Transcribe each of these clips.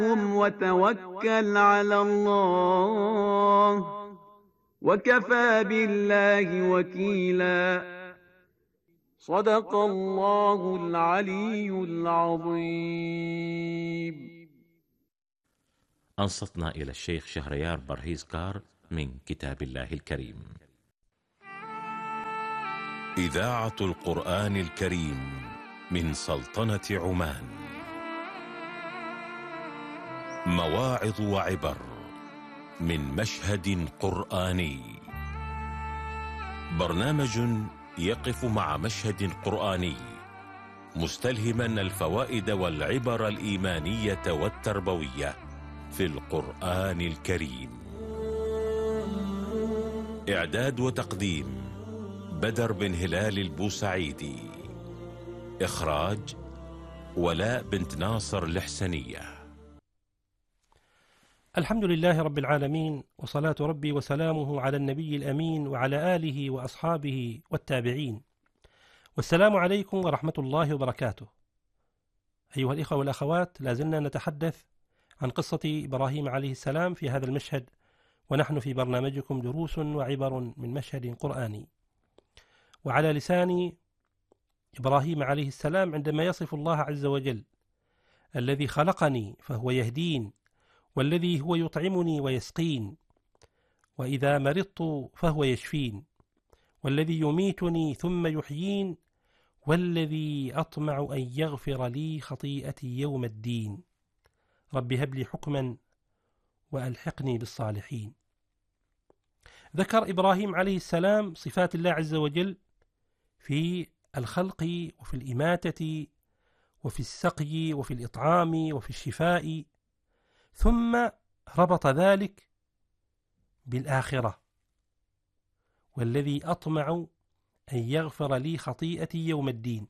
وتوكل على الله وكفى بالله وكيلا. صدق الله العلي العظيم. أنصتنا إلى الشيخ شهريار برهيزكار من كتاب الله الكريم. إذاعة القرآن الكريم من سلطنة عمان. مواعظ وعبر من مشهد قرآني. برنامج يقف مع مشهد قرآني مستلهما الفوائد والعبر الإيمانية والتربوية في القرآن الكريم. إعداد وتقديم بدر بن هلال البوسعيدي. إخراج ولاء بنت ناصر الحسنية. الحمد لله رب العالمين، وصلاة ربي وسلامه على النبي الأمين وعلى آله وأصحابه والتابعين، والسلام عليكم ورحمة الله وبركاته. أيها الإخوة والأخوات، لازلنا نتحدث عن قصة إبراهيم عليه السلام في هذا المشهد، ونحن في برنامجكم دروس وعبر من مشهد قرآني. وعلى لسان إبراهيم عليه السلام عندما يصف الله عز وجل: الذي خلقني فهو يهدين، والذي هو يطعمني ويسقين، وإذا مرضت فهو يشفين، والذي يميتني ثم يحيين، والذي أطمع أن يغفر لي خطيئتي يوم الدين، رب هب لي حكما وألحقني بالصالحين. ذكر إبراهيم عليه السلام صفات الله عز وجل في الخلق وفي الإماتة وفي السقي وفي الإطعام وفي الشفاء، ثم ربط ذلك بالآخرة: والذي أطمع أن يغفر لي خطيئتي يوم الدين.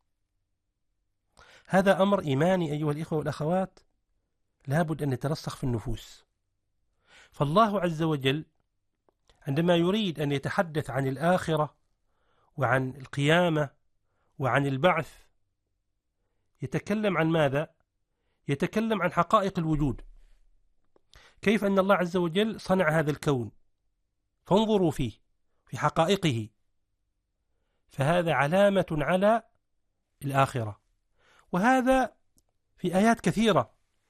هذا أمر إيماني أيها الإخوة والأخوات، لابد أن يترسخ في النفوس. فالله عز وجل عندما يريد أن يتحدث عن الآخرة وعن القيامة وعن البعث، يتكلم عن ماذا؟ يتكلم عن حقائق الوجود، كيف أن الله عز وجل صنع هذا الكون، فانظروا فيه في حقائقه، فهذا علامة على الآخرة. وهذا في آيات كثيرة.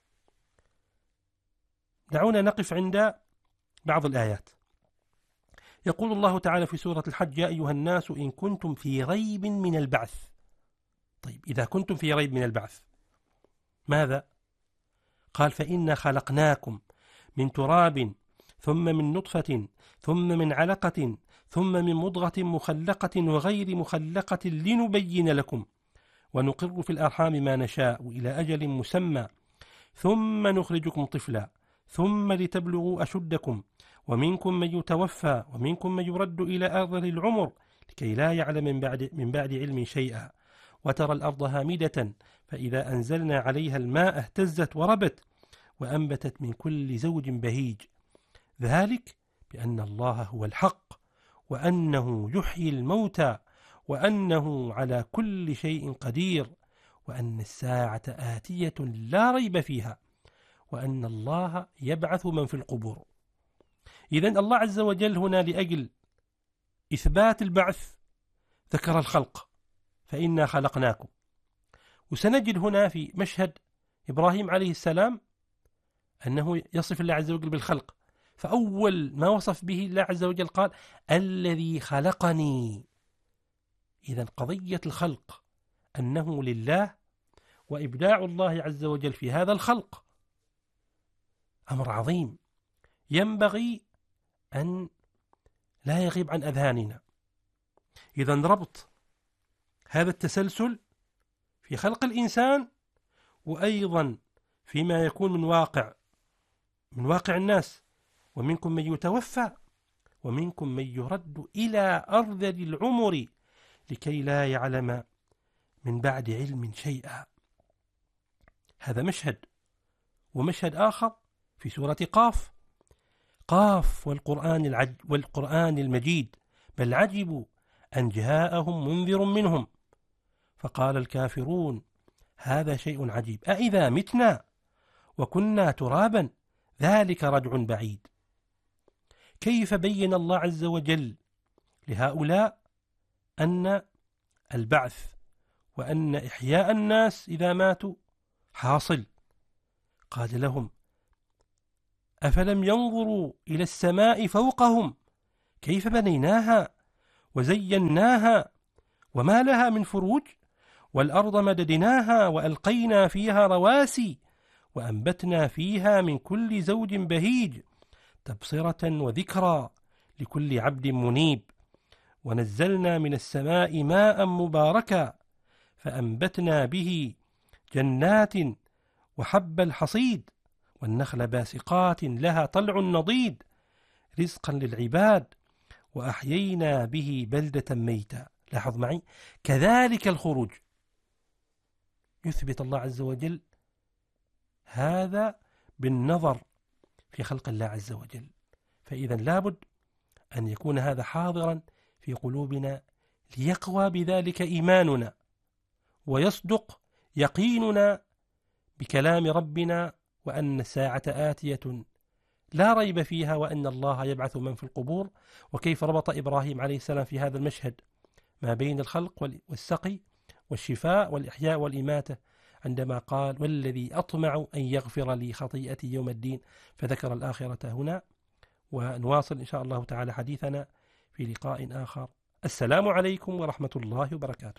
دعونا نقف عند بعض الآيات. يقول الله تعالى في سورة الحج: يا أيها الناس إن كنتم في ريب من البعث. طيب، إذا كنتم في ريب من البعث ماذا؟ قال: فإنا خلقناكم من تراب ثم من نطفة ثم من علقة ثم من مضغة مخلقة وغير مخلقة لنبين لكم ونقر في الأرحام ما نشاء إلى أجل مسمى ثم نخرجكم طفلا ثم لتبلغوا أشدكم ومنكم من يتوفى ومنكم من يرد إلى أرذل العمر لكي لا يعلم من بعد علم شيئا وترى الأرض هامدة فإذا أنزلنا عليها الماء اهتزت وربت وأنبتت من كل زوج بهيج ذلك بأن الله هو الحق وأنه يحيي الموتى وأنه على كل شيء قدير وأن الساعة آتية لا ريب فيها وأن الله يبعث من في القبور. إذن الله عز وجل هنا لأجل إثبات البعث ذكر الخلق: فإنا خلقناكم. وسنجد هنا في مشهد إبراهيم عليه السلام أنه يصف الله عز وجل بالخلق، فأول ما وصف به الله عز وجل قال: الذي خلقني. إذن قضية الخلق أنه لله، وإبداع الله عز وجل في هذا الخلق أمر عظيم ينبغي أن لا يغيب عن أذهاننا. إذن ربط هذا التسلسل في خلق الإنسان، وأيضا فيما يكون من واقع الناس: ومنكم من يتوفى ومنكم من يرد إلى أرذل العمر لكي لا يعلم من بعد علم شيئا. هذا مشهد. ومشهد آخر في سورة قاف والقرآن المجيد: بل عجبوا أن جاءهم منذر منهم فقال الكافرون هذا شيء عجيب أإذا متنا وكنا ترابا ذلك رجع بعيد. كيف بين الله عز وجل لهؤلاء أن البعث وأن إحياء الناس إذا ماتوا حاصل؟ قال لهم: أفلم ينظروا إلى السماء فوقهم كيف بنيناها وزيناها وما لها من فروج، والأرض مددناها وألقينا فيها رواسي وأنبتنا فيها من كل زوج بهيج تبصرة وذكرى لكل عبد منيب، ونزلنا من السماء ماء مباركا فأنبتنا به جنات وحب الحصيد والنخل باسقات لها طلع نضيد رزقا للعباد وأحيينا به بلدة ميتا. لاحظ معي، كذلك الخروج. يثبت الله عز وجل هذا بالنظر في خلق الله عز وجل. فإذا لابد أن يكون هذا حاضرا في قلوبنا ليقوى بذلك إيماننا ويصدق يقيننا بكلام ربنا وأن الساعة آتية لا ريب فيها وأن الله يبعث من في القبور. وكيف ربط إبراهيم عليه السلام في هذا المشهد ما بين الخلق والسقي والشفاء والإحياء والإماتة عندما قال: والذي أطمع أن يغفر لي خطيئتي يوم الدين، فذكر الآخرة هنا. ونواصل إن شاء الله تعالى حديثنا في لقاء آخر. السلام عليكم ورحمة الله وبركاته.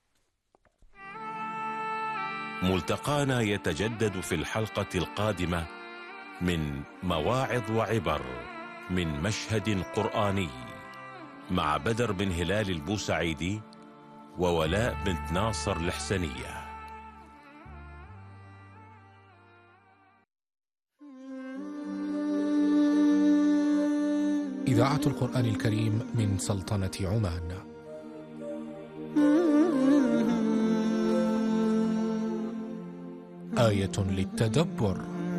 ملتقانا يتجدد في الحلقة القادمة من مواعظ وعبر من مشهد قرآني مع بدر بن هلال البوسعيدي وولاء بنت ناصر الحسنية. إذاعة القرآن الكريم من سلطنة عمان. آية للتدبر.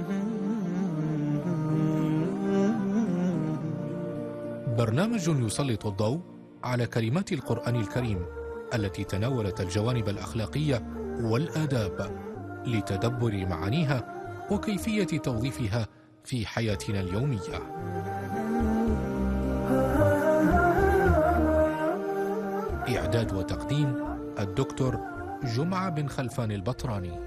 برنامج يسلط الضوء على كلمات القرآن الكريم التي تناولت الجوانب الأخلاقية والآداب لتدبر معانيها وكيفية توظيفها في حياتنا اليومية. إعداد وتقديم الدكتور جمعة بن خلفان البطراني.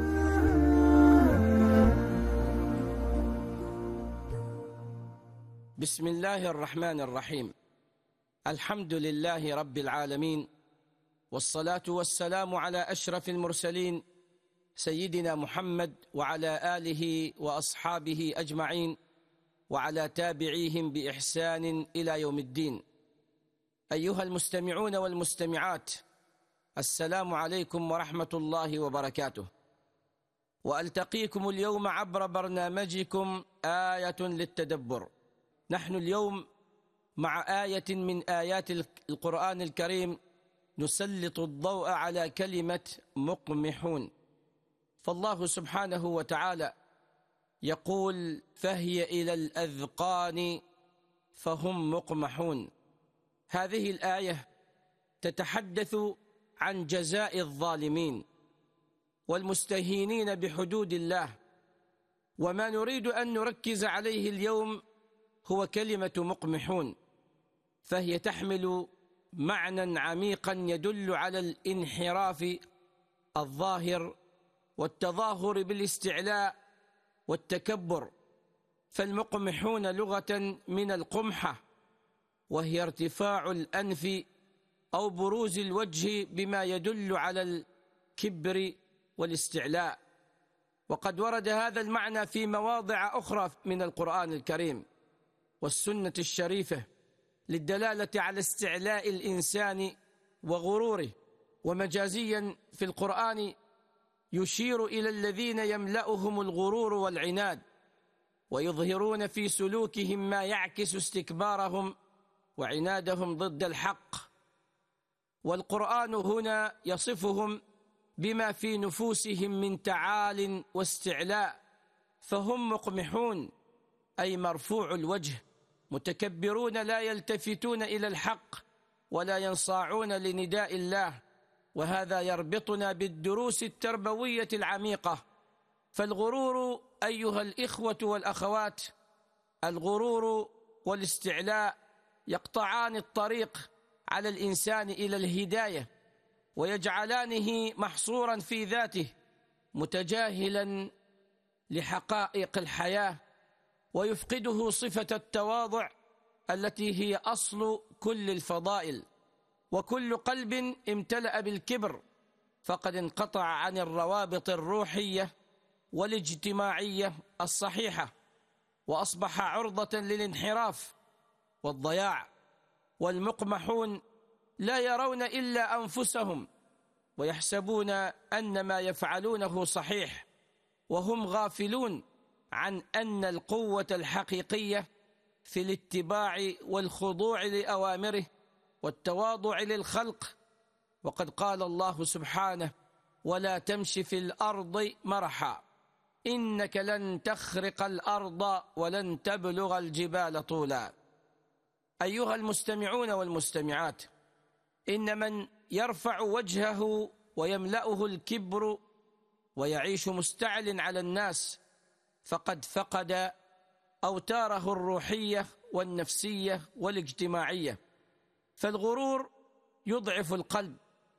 بسم الله الرحمن الرحيم. الحمد لله رب العالمين، والصلاة والسلام على أشرف المرسلين سيدنا محمد وعلى آله وأصحابه أجمعين وعلى تابعيهم بإحسان إلى يوم الدين. أيها المستمعون والمستمعات، السلام عليكم ورحمة الله وبركاته، وألتقيكم اليوم عبر برنامجكم آية للتدبر. نحن اليوم مع آية من آيات القرآن الكريم نسلط الضوء على كلمة مقمحون. فالله سبحانه وتعالى يقول: فهي إلى الأذقان فهم مقمحون. هذه الآية تتحدث عن جزاء الظالمين والمستهينين بحدود الله، وما نريد أن نركز عليه اليوم هو كلمة مقمحون، فهي تحمل معنى عميقا يدل على الانحراف الظاهر والتظاهر بالاستعلاء والتكبر. فالمقمحون لغة من القمحة، وهي ارتفاع الأنف أو بروز الوجه بما يدل على الكبر والاستعلاء. وقد ورد هذا المعنى في مواضع أخرى من القرآن الكريم والسنة الشريفة للدلالة على استعلاء الإنسان وغروره. ومجازيا في القرآن يشير إلى الذين يملأهم الغرور والعناد ويظهرون في سلوكهم ما يعكس استكبارهم وعنادهم ضد الحق. والقرآن هنا يصفهم بما في نفوسهم من تعال واستعلاء، فهم مقمحون أي مرفوع الوجه، متكبرون لا يلتفتون إلى الحق ولا ينصاعون لنداء الله. وهذا يربطنا بالدروس التربوية العميقة فالغرور أيها الإخوة والأخوات، الغرور والاستعلاء يقطعان الطريق على الإنسان إلى الهداية، ويجعلانه محصورا في ذاته متجاهلا لحقائق الحياة، ويفقده صفة التواضع التي هي أصل كل الفضائل. وكل قلب امتلأ بالكبر فقد انقطع عن الروابط الروحية والاجتماعية الصحيحة، وأصبح عرضة للانحراف والضياع. والمقمحون لا يرون إلا أنفسهم، ويحسبون أن ما يفعلونه صحيح، وهم غافلون عن أن القوة الحقيقية في الاتباع والخضوع لأوامره والتواضع للخلق. وقد قال الله سبحانه: ولا تمش في الأرض مرحا إنك لن تخرق الأرض ولن تبلغ الجبال طولا. أيها المستمعون والمستمعات، إن من يرفع وجهه ويملأه الكبر ويعيش مستعل على الناس فقد فقد أوتاره الروحية والنفسية والاجتماعية. فالغرور يضعف القلب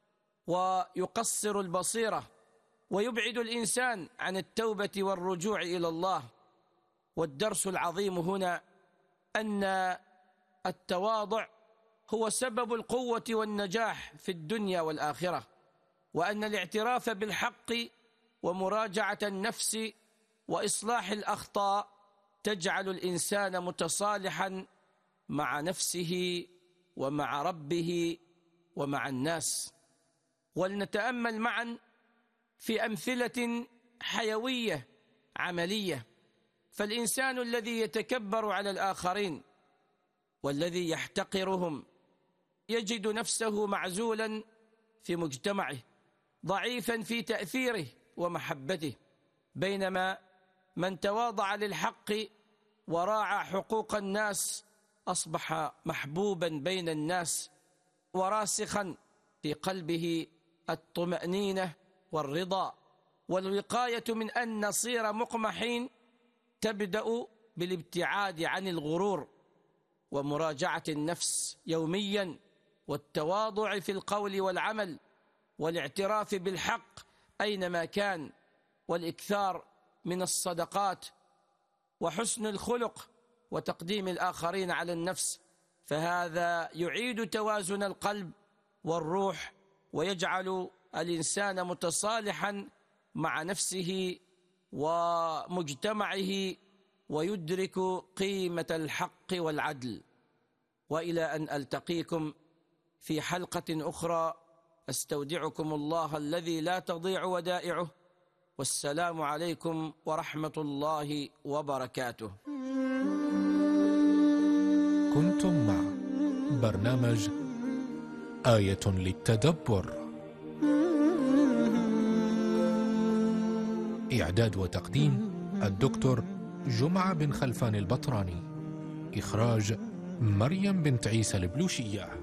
ويقصر البصيرة ويبعد الإنسان عن التوبة والرجوع إلى الله. والدرس العظيم هنا أن التواضع هو سبب القوة والنجاح في الدنيا والآخرة، وأن الاعتراف بالحق ومراجعة النفس وإصلاح الأخطاء تجعل الإنسان متصالحا مع نفسه ومع ربه ومع الناس. ولنتأمل معا في أمثلة حيوية عملية. فالإنسان الذي يتكبر على الآخرين والذي يحتقرهم يجد نفسه معزولا في مجتمعه، ضعيفا في تأثيره ومحبته، بينما من تواضع للحق وراعى حقوق الناس أصبح محبوبا بين الناس، وراسخا في قلبه الطمأنينة والرضا. والوقاية من أن نصير مقمحين تبدأ بالابتعاد عن الغرور ومراجعة النفس يوميا، والتواضع في القول والعمل، والاعتراف بالحق أينما كان، والإكثار من الصدقات، وحسن الخلق، وتقديم الآخرين على النفس. فهذا يعيد توازن القلب والروح، ويجعل الإنسان متصالحا مع نفسه ومجتمعه، ويدرك قيمة الحق والعدل. وإلى أن ألتقيكم في حلقة أخرى، أستودعكم الله الذي لا تضيع ودائعه، والسلام عليكم ورحمة الله وبركاته. كنتم مع برنامج آية للتدبر، إعداد وتقديم الدكتور جمعة بن خلفان البطراني، إخراج مريم بنت عيسى البلوشية.